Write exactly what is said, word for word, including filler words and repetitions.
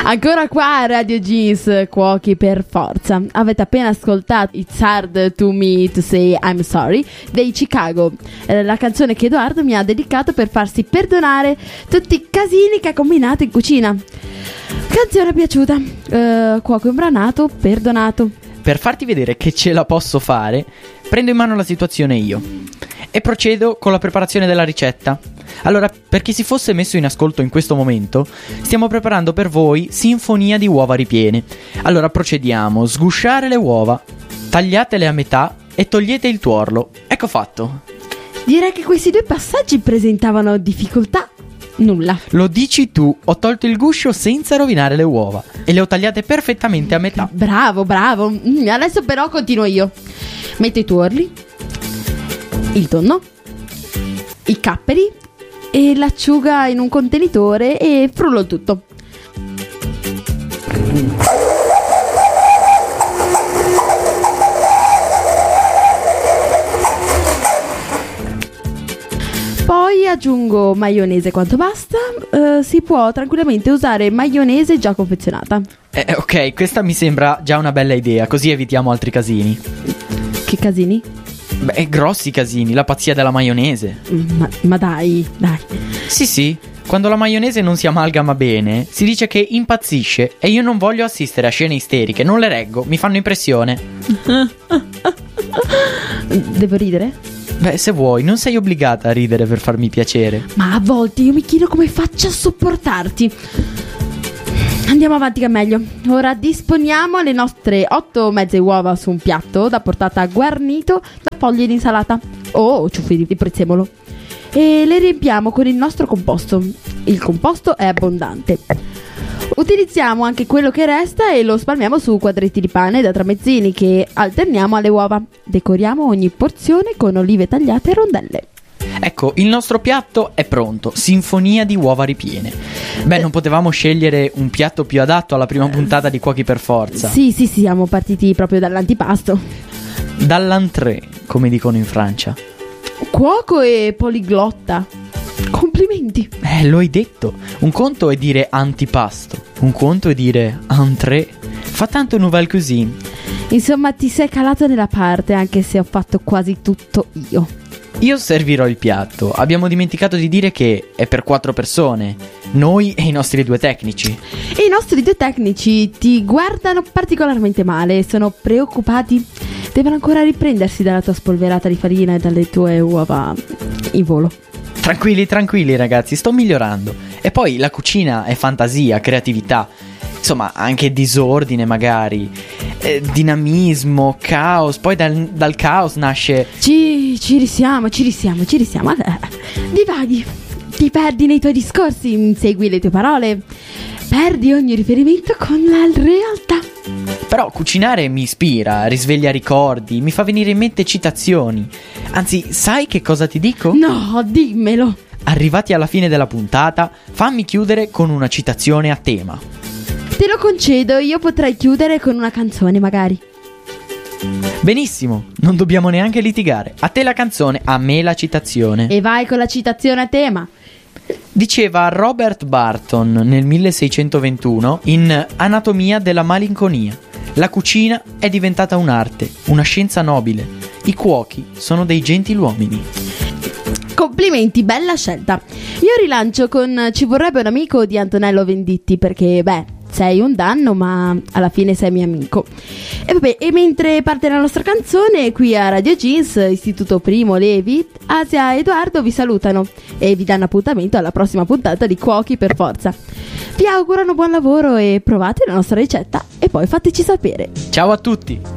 Ancora qua a Radio Jeans, cuochi per forza. Avete appena ascoltato It's Hard to Me to Say I'm Sorry dei Chicago, eh, la canzone che Edoardo mi ha dedicato per farsi perdonare tutti i casini che ha combinato in cucina. Canzone piaciuta, eh, cuoco imbranato, perdonato. Per farti vedere che ce la posso fare, prendo in mano la situazione io e procedo con la preparazione della ricetta. Allora, per chi si fosse messo in ascolto in questo momento, stiamo preparando per voi sinfonia di uova ripiene. Allora procediamo: sgusciare le uova, tagliatele a metà e togliete il tuorlo. Ecco fatto. Direi che questi due passaggi presentavano difficoltà nulla. Lo dici tu, ho tolto il guscio senza rovinare le uova e le ho tagliate perfettamente a metà. Bravo, bravo. Mm, adesso però continuo io. Metto i tuorli, il tonno, i capperi e l'acciuga in un contenitore e frullo il tutto. Poi aggiungo maionese quanto basta. Uh, si può tranquillamente usare maionese già confezionata. Eh, ok, questa mi sembra già una bella idea, così evitiamo altri casini. Che casini? Beh, grossi casini, la pazzia della maionese. Ma, ma dai, dai. Sì, sì, quando la maionese non si amalgama bene, si dice che impazzisce e io non voglio assistere a scene isteriche, non le reggo, mi fanno impressione. Devo ridere? Beh, se vuoi, non sei obbligata a ridere per farmi piacere. Ma a volte io mi chiedo come faccia a sopportarti. Andiamo avanti che è meglio. Ora disponiamo le nostre otto mezze uova su un piatto da portata guarnito da foglie di insalata o ciuffi di prezzemolo e le riempiamo con il nostro composto. Il composto è abbondante. Utilizziamo anche quello che resta e lo spalmiamo su quadretti di pane da tramezzini che alterniamo alle uova. Decoriamo ogni porzione con olive tagliate a rondelle. Ecco, il nostro piatto è pronto, sinfonia di uova ripiene. Beh, non potevamo scegliere un piatto più adatto alla prima puntata di Cuochi per Forza. Sì, sì, sì, siamo partiti proprio dall'antipasto. Dall'entrée, come dicono in Francia. Cuoco e poliglotta. Complimenti. Eh, lo hai detto. Un conto è dire antipasto, un conto è dire entrée. Fa tanto nouvelle cuisine. Insomma, ti sei calato nella parte, anche se ho fatto quasi tutto io. Io servirò il piatto. Abbiamo dimenticato di dire che è per quattro persone, noi e i nostri due tecnici. E i nostri due tecnici ti guardano particolarmente male, sono preoccupati. Devono ancora riprendersi dalla tua spolverata di farina e dalle tue uova in volo. Tranquilli, tranquilli ragazzi, sto migliorando. E poi la cucina è fantasia, creatività, insomma anche disordine magari, eh, dinamismo, caos. Poi dal, dal caos nasce... Ci, ci risiamo, ci risiamo, ci risiamo. Allora, divaghi, ti perdi nei tuoi discorsi, segui le tue parole, perdi ogni riferimento con la realtà. Però cucinare mi ispira, risveglia ricordi, mi fa venire in mente citazioni. Anzi, sai che cosa ti dico? No, dimmelo. Arrivati alla fine della puntata, fammi chiudere con una citazione a tema. Te lo concedo, io potrei chiudere con una canzone magari. Benissimo, non dobbiamo neanche litigare. A te la canzone, a me la citazione. E vai con la citazione a tema. Diceva Robert Barton nel milleseicentoventuno in Anatomia della malinconia: la cucina è diventata un'arte, una scienza nobile. I cuochi sono dei gentiluomini. Complimenti, bella scelta. Io rilancio con Ci vorrebbe un amico di Antonello Venditti, perché beh, sei un danno ma alla fine sei mio amico. E vabbè, e mentre parte la nostra canzone, qui a Radio Jeans, Istituto Primo Levi, Asia e Edoardo vi salutano e vi danno appuntamento alla prossima puntata di Cuochi per Forza. Vi augurano buon lavoro e provate la nostra ricetta e poi fateci sapere. Ciao a tutti!